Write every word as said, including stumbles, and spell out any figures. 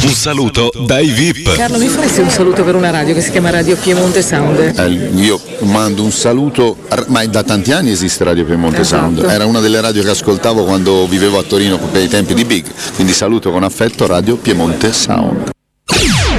Un saluto dai V I P. Carlo, mi faresti un saluto per una radio che si chiama Radio Piemonte Sound? Eh, io mando un saluto, ma da tanti anni esiste Radio Piemonte Esatto. Sound, era una delle radio che ascoltavo quando vivevo a Torino per i tempi di Big, quindi saluto con affetto Radio Piemonte Sound.